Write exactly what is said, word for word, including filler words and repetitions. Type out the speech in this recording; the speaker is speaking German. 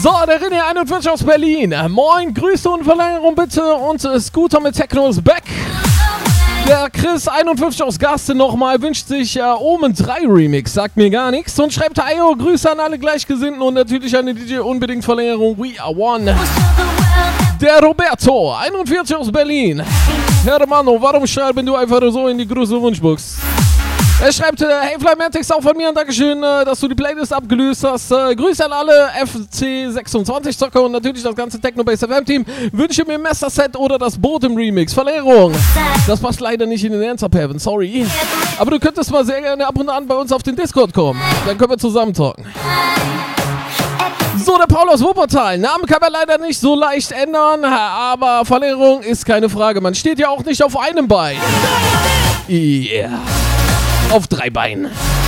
So, der René einundvierzig aus Berlin. Moin, Grüße und Verlängerung bitte. Und äh, Scooter mit Techno ist back. Der Chris einundfünfzig aus Gaste nochmal wünscht sich äh, Omen drei Remix, sagt mir gar nichts. Und schreibt Ayo, Grüße an alle Gleichgesinnten und natürlich an die D J unbedingt Verlängerung We Are One. Der Roberto einundvierzig aus Berlin. Hermano, warum schreiben du einfach so in die große Wunschbox? Er schreibt, äh, hey Flymantics, auch von mir, Dankeschön, äh, dass du die Playlist abgelöst hast. Äh, Grüße an alle F C sechsundzwanzig Zocker und natürlich das ganze Techno-Base F M-Team. Wünsche mir Messer-Set oder das Boot im Remix. Verlängerung. Das passt leider nicht in den Answer Heaven, sorry. Aber du könntest mal sehr gerne ab und an bei uns auf den Discord kommen. Dann können wir zusammen talken. So, der Paul aus Wuppertal. Namen kann man leider nicht so leicht ändern, aber Verlängerung ist keine Frage. Man steht ja auch nicht auf einem Bein. Yeah. Auf drei Beinen.